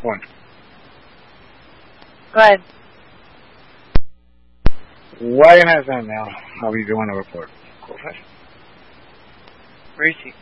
One. Go ahead. Wagon has done now. I'll be doing a report. Go ahead. Where is he?